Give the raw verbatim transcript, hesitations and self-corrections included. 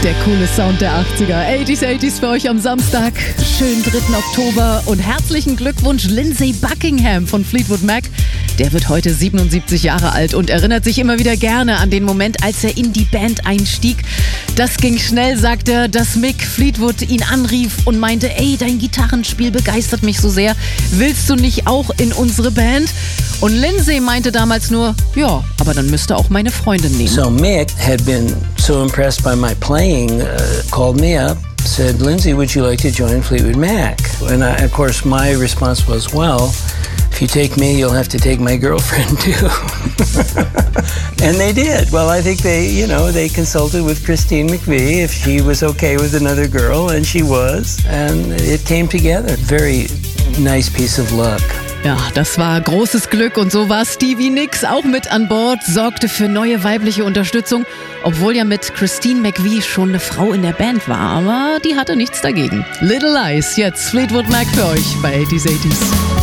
Der coole Sound der achtziger. achtziger, achtziger für euch am Samstag. Schönen dritten Oktober und herzlichen Glückwunsch Lindsey Buckingham von Fleetwood Mac. Der wird heute siebenundsiebzig Jahre alt und erinnert sich immer wieder gerne an den Moment, als er in die Band einstieg. Das ging schnell, sagt er, dass Mick Fleetwood ihn anrief und meinte, ey, dein Gitarrenspiel begeistert mich so sehr. Willst du nicht auch in unsere Band? Und Lindsey meinte damals nur, ja, aber dann müsste auch meine Freundin nehmen. So Mick had been so impressed by my playing, uh, called me up, said, Lindsey, would you like to join Fleetwood Mac? And I, of course, my response was, well, if you take me, you'll have to take my girlfriend too. And they did. Well, I think they, you know, they consulted with Christine McVie if she was okay with another girl, and she was. And it came together. Very nice piece of luck. Ja, das war großes Glück und so war Stevie Nicks auch mit an Bord, sorgte für neue weibliche Unterstützung, obwohl ja mit Christine McVie schon eine Frau in der Band war, aber die hatte nichts dagegen. Little Lies, jetzt Fleetwood Mac für euch bei achtziger, achtziger.